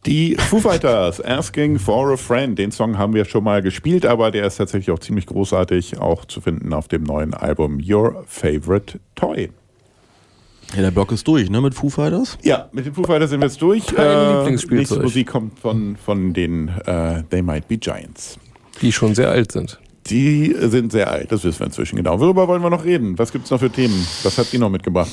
Die Foo Fighters, Asking for a Friend, den Song haben wir schon mal gespielt, aber der ist tatsächlich auch ziemlich großartig, auch zu finden auf dem neuen Album Your Favorite Toy. Ja, der Block ist durch, ne, mit Foo Fighters? Ja, mit den Foo Fighters sind wir jetzt durch. Kein Lieblingsspielzeug. Nächste Musik kommt von den They Might Be Giants. Die schon sehr alt sind. Die sind sehr alt, das wissen wir inzwischen genau. Worüber wollen wir noch reden? Was gibt es noch für Themen? Was habt ihr noch mitgebracht?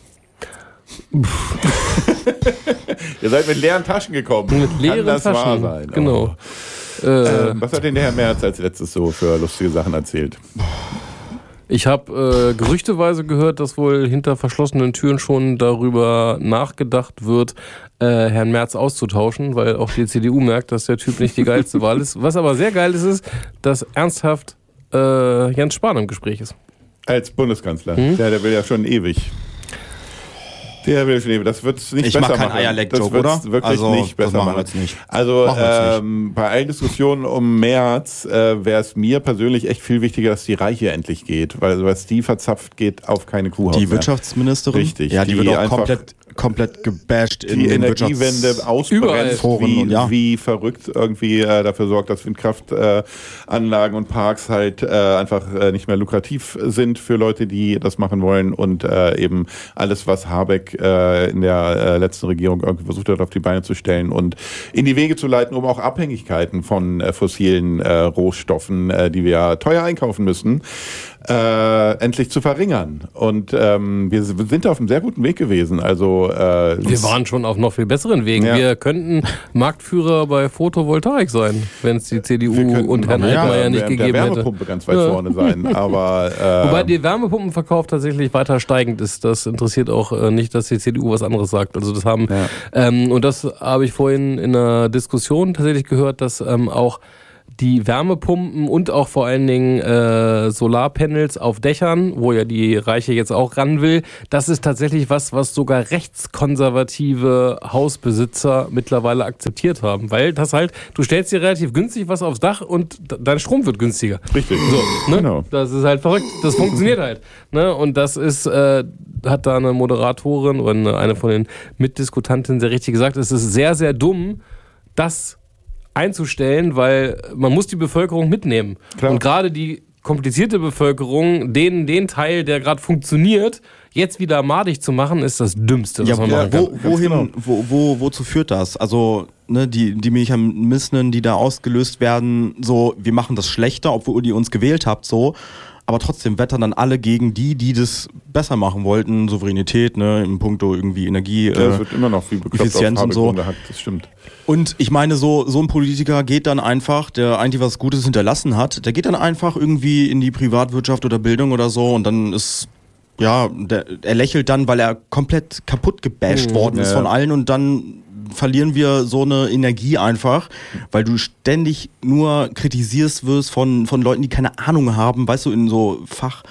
Ihr seid mit leeren Taschen gekommen. Mit leeren Kann das Taschen, wahr sein? genau. Oh. Was hat denn der Herr Merz als letztes so für lustige Sachen erzählt? Ich habe gerüchteweise gehört, dass wohl hinter verschlossenen Türen schon darüber nachgedacht wird, Herrn Merz auszutauschen, weil auch die CDU merkt, dass der Typ nicht die geilste Wahl ist. Was aber sehr geil ist, dass ernsthaft Jens Spahn im Gespräch ist. Als Bundeskanzler. Ja, der will ja schon ewig. Der will schon ewig. Das wird es nicht besser machen. Ich mache keinen Eierleck-Joke, oder? Wirklich also, nicht besser machen. Nicht. Also bei allen Diskussionen um Merz wäre es mir persönlich echt viel wichtiger, dass die Reiche endlich geht. Weil was die verzapft, geht auf keine Kuhhaut Die mehr. Wirtschaftsministerin? Richtig. Ja, die wird auch komplett gebasht in den Energiewende ausbremst, wie verrückt irgendwie dafür sorgt, dass Windkraftanlagen und Parks halt einfach nicht mehr lukrativ sind für Leute, die das machen wollen und eben alles, was Habeck in der letzten Regierung irgendwie versucht hat, auf die Beine zu stellen und in die Wege zu leiten, um auch Abhängigkeiten von fossilen Rohstoffen, die wir teuer einkaufen müssen, endlich zu verringern. Und wir sind auf einem sehr guten Weg gewesen. Also wir waren schon auf noch viel besseren Wegen. Ja. Wir könnten Marktführer bei Photovoltaik sein, wenn es die CDU und Herrn Altmaier nicht gegeben hätte. Der Wärmepumpe ganz weit vorne sein. Aber, wobei der Wärmepumpenverkauf tatsächlich weiter steigend ist. Das interessiert auch nicht, dass die CDU was anderes sagt. Also das haben und das habe ich vorhin in einer Diskussion tatsächlich gehört, dass auch die Wärmepumpen und auch vor allen Dingen Solarpanels auf Dächern, wo ja die Reiche jetzt auch ran will, das ist tatsächlich was sogar rechtskonservative Hausbesitzer mittlerweile akzeptiert haben. Weil das halt, du stellst dir relativ günstig was aufs Dach und dein Strom wird günstiger. Richtig. So, ne? Genau. Das ist halt verrückt. Das funktioniert halt. Ne? Und das ist, hat da eine Moderatorin oder eine von den Mitdiskutantinnen sehr richtig gesagt, es ist sehr, sehr dumm, das einzustellen, weil man muss die Bevölkerung mitnehmen. Klar. Und gerade die komplizierte Bevölkerung, den Teil, der gerade funktioniert, jetzt wieder madig zu machen, ist das Dümmste, was man machen kann. Wozu führt das? Also ne, die Mechanismen, die da ausgelöst werden, so, wir machen das schlechter, obwohl ihr uns gewählt habt, so. Aber trotzdem wettern dann alle gegen die das besser machen wollten. Souveränität, ne, im Puncto irgendwie Energie, das wird immer noch wie Effizienz und so. Das stimmt. Und ich meine, so ein Politiker geht dann einfach, der eigentlich was Gutes hinterlassen hat, der geht dann einfach irgendwie in die Privatwirtschaft oder Bildung oder so und dann ist, ja, er lächelt dann, weil er komplett kaputt gebasht worden ist von allen und dann verlieren wir so eine Energie einfach, weil du ständig nur kritisierst wirst von Leuten, die keine Ahnung haben, weißt du, in so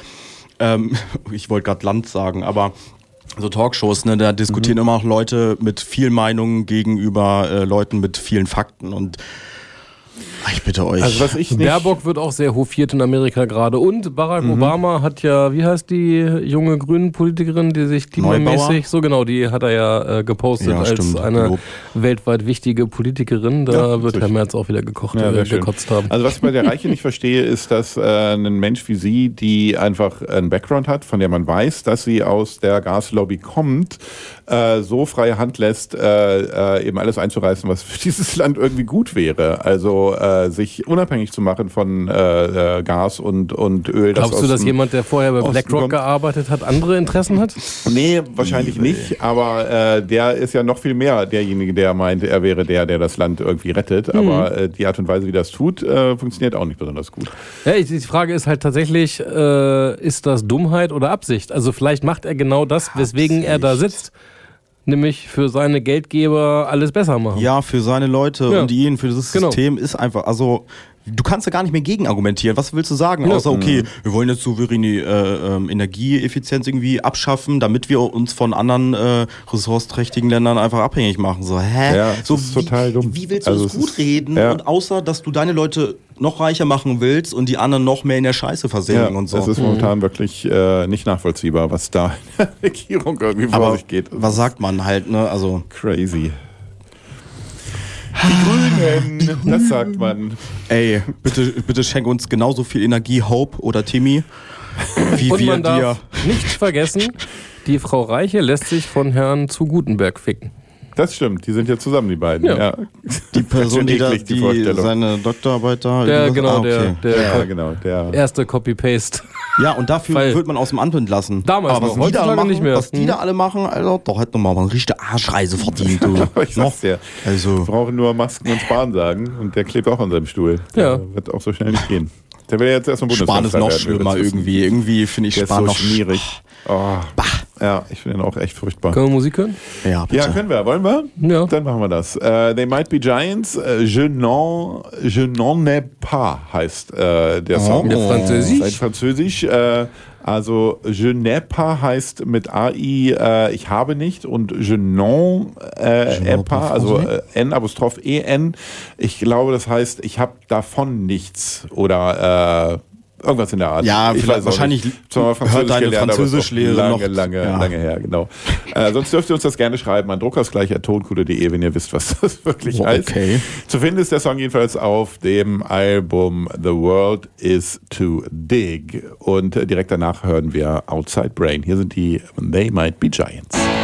ich wollte gerade Land sagen, aber so Talkshows, ne, da diskutieren immer auch Leute mit viel Meinung gegenüber Leuten mit vielen Fakten und ich bitte euch. Also Baerbock wird auch sehr hofiert in Amerika gerade. Und Barack Obama hat ja, wie heißt die junge grünen Politikerin, die sich klimamäßig, so genau, die hat er ja gepostet als eine weltweit wichtige Politikerin. Da wird Herr Merz auch wieder gekotzt haben. Also was ich bei der Reiche nicht verstehe, ist, dass ein Mensch wie sie, die einfach einen Background hat, von der man weiß, dass sie aus der Gaslobby kommt, so freie Hand lässt, eben alles einzureißen, was für dieses Land irgendwie gut wäre. Also sich unabhängig zu machen von Gas und Öl. Glaubst du, dass jemand, der vorher bei BlackRock gearbeitet hat, andere Interessen hat? Nee, wahrscheinlich nicht. Aber der ist ja noch viel mehr derjenige, der meint, er wäre der das Land irgendwie rettet. Aber die Art und Weise, wie das tut, funktioniert auch nicht besonders gut. Ja, die Frage ist halt tatsächlich, ist das Dummheit oder Absicht? Also vielleicht macht er genau das, weswegen er da sitzt. Nämlich für seine Geldgeber alles besser machen. Ja, für seine Leute und ihn, für das System ist einfach, also du kannst ja gar nicht mehr gegen argumentieren. Was willst du sagen? Außer, okay, wir wollen jetzt souveräne Energieeffizienz irgendwie abschaffen, damit wir uns von anderen ressourceträchtigen Ländern einfach abhängig machen. So, Ja, so ist total dumm. Wie willst du das gut reden? Und außer, dass du deine Leute noch reicher machen willst und die anderen noch mehr in der Scheiße versenken und so. Das ist momentan wirklich nicht nachvollziehbar, was da in der Regierung irgendwie vor sich geht. Was sagt man halt, ne? Also crazy. Die Grünen, das sagt man. Ey, bitte schenk uns genauso viel Energie, Hope oder Timmy, wie und wir man dir. darf nicht vergessen, die Frau Reiche lässt sich von Herrn zu Gutenberg ficken. Das stimmt, die sind ja zusammen, die beiden. Ja. Die Person, die seine Doktorarbeit da... Der erste Copy-Paste. Ja, und dafür wird man aus dem Amt entlassen. Damals noch, heutzutage nicht mehr. Was die da alle machen, Alter, da hätten wir mal eine richtige Arschreise verdient. Du. Ich sag's dir. Also. Wir brauchen nur Masken und Spahn sagen und der klebt auch an seinem Stuhl. Der wird auch so schnell nicht gehen. Der will ja jetzt erstmal Bundeskanzler werden. Spahn ist noch schlimmer irgendwie. Irgendwie finde ich Spahn noch schmierig. Oh. Ja, ich finde ihn auch echt furchtbar. Können wir Musik hören? Ja, bitte. Ja, können wir. Wollen wir? Ja. Dann machen wir das. They Might Be Giants. Je n'en ai pas heißt der Song. Der Französisch? Ein Französisch. Also je n'ai pas heißt mit AI ich habe nicht und je n'en ai pas, also N'-E-N. Ich glaube, das heißt, ich habe davon nichts oder irgendwas in der Art. Ja, wahrscheinlich hört deine Französischlehre noch. Lange her, genau. Sonst dürft ihr uns das gerne schreiben an druckersgleich@tonkuhle.de, wenn ihr wisst, was das wirklich heißt. Zu finden ist der Song jedenfalls auf dem Album The World Is Too Dig. Und direkt danach hören wir Outside Brain. Hier sind die They Might Be Giants.